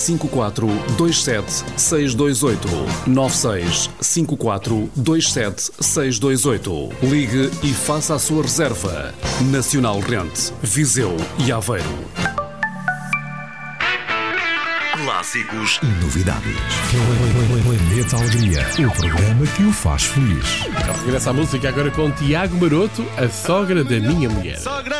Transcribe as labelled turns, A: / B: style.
A: 965427 628. Ligue e faça a sua reserva. Nacional Rente, Viseu e Aveiro.
B: Clássicos e novidades.
C: Planeta Alegria, o programa que o faz feliz.
D: Regressa a música agora com Tiago Maroto, a sogra da minha mulher.